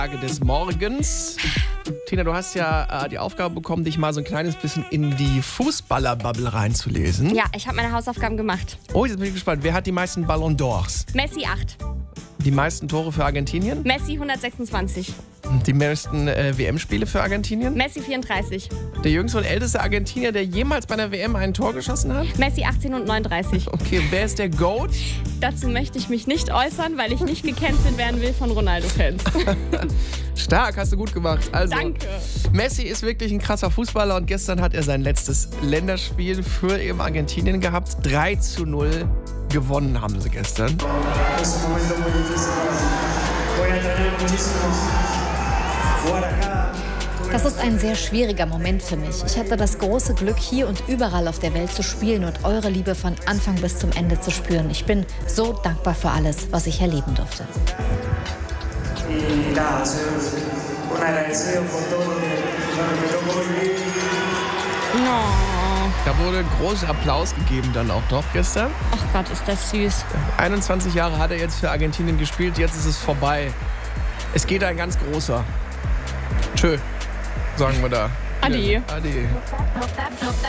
Frage des Morgens. Tina, du hast ja die Aufgabe bekommen, dich mal so ein kleines bisschen in die Fußballer-Bubble reinzulesen. Ja, ich habe meine Hausaufgaben gemacht. Oh, jetzt bin ich gespannt. Wer hat die meisten Ballon d'Ors? Messi 8. Die meisten Tore für Argentinien? Messi 126. Die meisten WM-Spiele für Argentinien? Messi 34. Der jüngste und älteste Argentinier, der jemals bei einer WM ein Tor geschossen hat? Messi 18 und 39. Okay, wer ist der GOAT? Dazu möchte ich mich nicht äußern, weil ich nicht gecancelt werden will von Ronaldo-Fans. Stark, hast du gut gemacht. Also, Danke. Messi ist wirklich ein krasser Fußballer und gestern hat er sein letztes Länderspiel für eben Argentinien gehabt. 3:0 gewonnen haben sie gestern. Das ist ein sehr schwieriger Moment für mich. Ich hatte das große Glück, hier und überall auf der Welt zu spielen und eure Liebe von Anfang bis zum Ende zu spüren. Ich bin so dankbar für alles, was ich erleben durfte. Da wurde großer Applaus gegeben dann auch noch gestern. Ach Gott, ist das süß. 21 Jahre hat er jetzt für Argentinien gespielt, jetzt ist es vorbei. Es geht ein ganz großer. Tschö, sagen wir da. Adi. Adi.